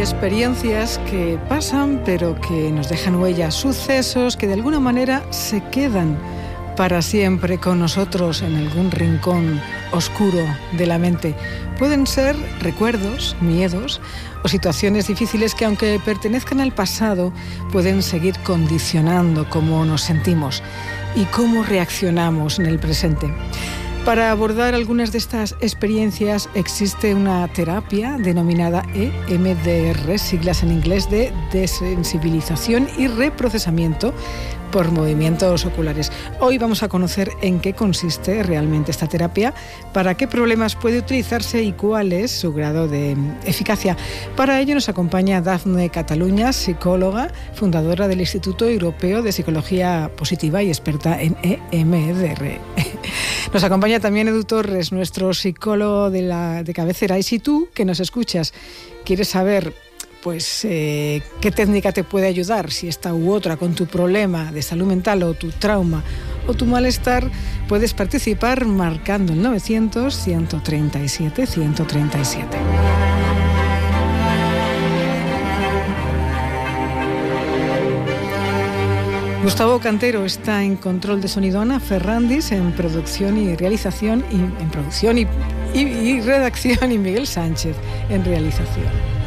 experiencias que pasan, pero que nos dejan huellas, sucesos que de alguna manera se quedan para siempre con nosotros en algún rincón oscuro de la mente. Pueden ser recuerdos, miedos o situaciones difíciles que, aunque pertenezcan al pasado, pueden seguir condicionando cómo nos sentimos y cómo reaccionamos en el presente. Para abordar algunas de estas experiencias existe una terapia denominada EMDR, siglas en inglés de desensibilización y reprocesamiento por movimientos oculares. Hoy vamos a conocer en qué consiste realmente esta terapia, para qué problemas puede utilizarse y cuál es su grado de eficacia. Para ello nos acompaña Dafne Cataluña, psicóloga, fundadora del Instituto Europeo de Psicología Positiva y experta en EMDR. Nos acompaña también Edu Torres, nuestro psicólogo de cabecera. Y si tú, que nos escuchas, quieres saber qué técnica te puede ayudar, si esta u otra, con tu problema de salud mental o tu trauma o tu malestar, puedes participar marcando el 900-137-137. Gustavo Cantero está en control de sonido, Ana Ferrandis en producción y realización, y redacción, y Miguel Sánchez en realización.